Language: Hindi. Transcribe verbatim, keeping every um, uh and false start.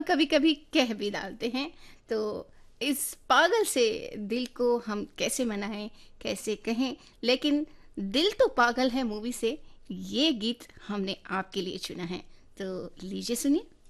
कभी कभी कह भी डालते हैं। तो इस पागल से दिल को हम कैसे मनाएं, कैसे कहें, लेकिन दिल तो पागल है मूवी से ये गीत हमने आपके लिए चुना है। तो लीजिए सुनिए।